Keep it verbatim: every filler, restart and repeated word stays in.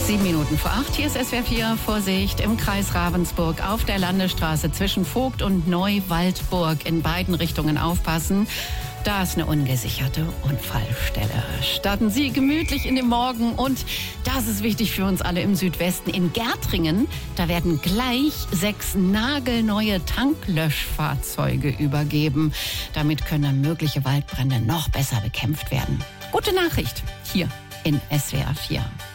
Sieben Minuten vor acht, hier ist S W R vier. Vorsicht im Kreis Ravensburg auf der Landesstraße zwischen Vogt und Neuwaldburg. In beiden Richtungen aufpassen. Da ist eine ungesicherte Unfallstelle. Starten Sie gemütlich in den Morgen und das ist wichtig für uns alle im Südwesten. In Gärtringen, da werden gleich sechs nagelneue Tanklöschfahrzeuge übergeben. Damit können mögliche Waldbrände noch besser bekämpft werden. Gute Nachricht hier in S W R vier.